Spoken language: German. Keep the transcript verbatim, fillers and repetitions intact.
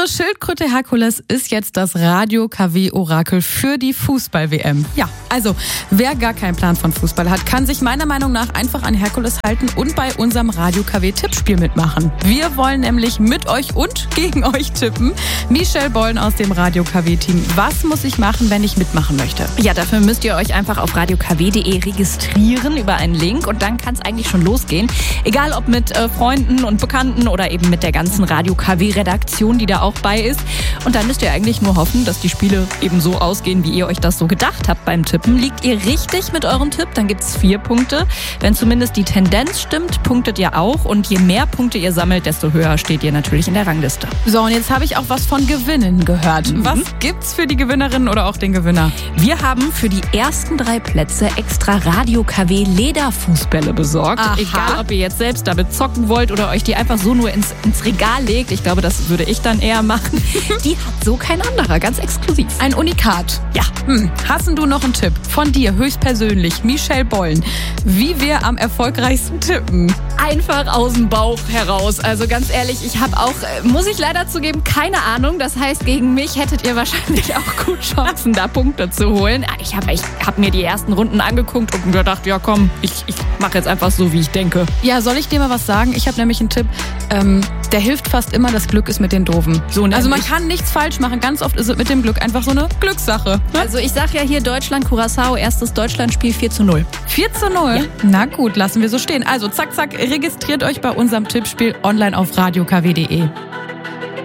Unsere Schildkröte Herkules ist jetzt das Radio-K W-Orakel für die Fußball-W M. Ja, also wer gar keinen Plan von Fußball hat, kann sich meiner Meinung nach einfach an Herkules halten und bei unserem Radio-K W-Tippspiel mitmachen. Wir wollen nämlich mit euch und gegen euch tippen. Michelle Bollen aus dem Radio-K W-Team. Was muss ich machen, wenn ich mitmachen möchte? Ja, dafür müsst ihr euch einfach auf radio k w punkt de registrieren über einen Link und dann kann es eigentlich schon losgehen. Egal ob mit äh, Freunden und Bekannten oder eben mit der ganzen Radio-K W-Redaktion, die da auch bei ist. Und dann müsst ihr eigentlich nur hoffen, dass die Spiele eben so ausgehen, wie ihr euch das so gedacht habt beim Tippen. Liegt ihr richtig mit eurem Tipp, dann gibt es vier Punkte. Wenn zumindest die Tendenz stimmt, punktet ihr auch. Und je mehr Punkte ihr sammelt, desto höher steht ihr natürlich in der Rangliste. So, und jetzt habe ich auch was von Gewinnen gehört. Mhm. Was gibt's für die Gewinnerin oder auch den Gewinner? Wir haben für die ersten drei Plätze extra Radio-K W-Lederfußbälle besorgt. Aha. Egal, ob ihr jetzt selbst damit zocken wollt oder euch die einfach so nur ins, ins Regal legt. Ich glaube, das würde ich dann eher machen. Die hat so kein anderer, ganz exklusiv. Ein Unikat. Ja. Hm. Hast du noch einen Tipp von dir, höchstpersönlich, Michelle Bollen, wie wir am erfolgreichsten tippen? Einfach aus dem Bauch heraus. Also ganz ehrlich, ich habe auch, muss ich leider zugeben, keine Ahnung. Das heißt, gegen mich hättet ihr wahrscheinlich auch gut Chancen, da Punkte zu holen. Ich habe ich hab mir die ersten Runden angeguckt und gedacht, ja komm, ich, ich mache jetzt einfach so, wie ich denke. Ja, soll ich dir mal was sagen? Ich habe nämlich einen Tipp, ähm, der hilft fast immer, das Glück ist mit den Doofen. So also man kann nichts falsch machen. Ganz oft ist es mit dem Glück einfach so eine Glückssache. Ne? Also ich sag ja hier Deutschland-Curaçao, erstes Deutschlandspiel vier zu null. vier zu null? Ja. Na gut, lassen wir so stehen. Also zack, zack, registriert euch bei unserem Tippspiel online auf radio k w punkt de.